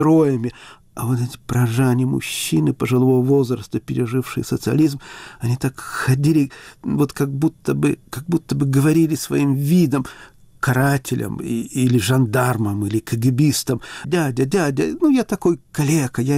героями. А вот эти прожане мужчины пожилого возраста, пережившие социализм, они так ходили, вот как будто бы говорили своим видом карателям или жандармам, или КГБистам: «Дядя, дядя, ну я такой калека, я